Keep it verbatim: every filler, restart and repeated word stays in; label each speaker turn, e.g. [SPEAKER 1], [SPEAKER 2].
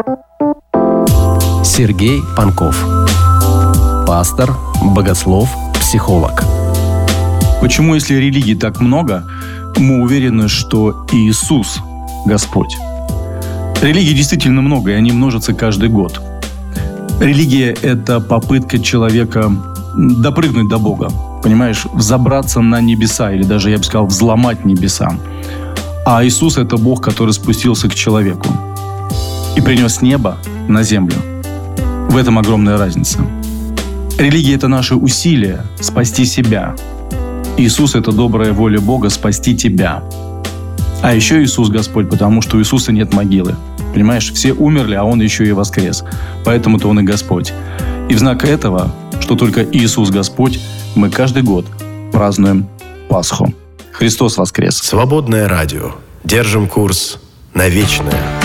[SPEAKER 1] Сергей Панков. Пастор, богослов, психолог.
[SPEAKER 2] Почему, если религий так много, мы уверены, что Иисус – Господь? Религий действительно много, и они множатся каждый год. Религия – это попытка человека допрыгнуть до Бога, понимаешь, взобраться на небеса, или даже, я бы сказал, взломать небеса. А Иисус – это Бог, который спустился к человеку и принес небо на землю. В этом огромная разница. Религия – это наши усилия спасти себя. Иисус – это добрая воля Бога спасти тебя. А еще Иисус Господь, потому что у Иисуса нет могилы. Понимаешь, все умерли, а Он еще и воскрес. Поэтому-то Он и Господь. И в знак этого, что только Иисус Господь, мы каждый год празднуем Пасху. Христос воскрес!
[SPEAKER 1] Свободное радио. Держим курс на вечное.